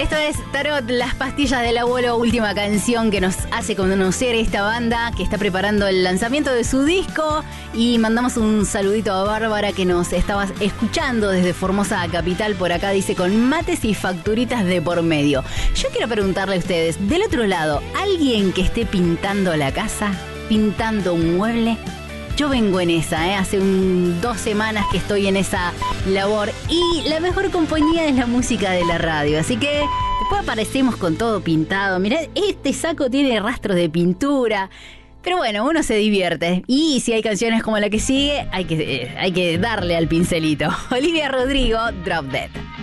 Esto es Tarot, las pastillas del abuelo, última canción que nos hace conocer esta banda que está preparando el lanzamiento de su disco. Y mandamos un saludito a Bárbara que nos estaba escuchando desde Formosa Capital por acá, dice, con mates y facturitas de por medio. Yo quiero preguntarle a ustedes, del otro lado, ¿alguien que esté pintando la casa? ¿Pintando un mueble? Yo vengo en esa, hace 2 semanas que estoy en esa labor y la mejor compañía es la música de la radio, así que después aparecemos con todo pintado. Mirá, este saco tiene rastros de pintura, pero bueno, uno se divierte y si hay canciones como la que sigue, hay que darle al pincelito. Olivia Rodrigo, Drop Dead.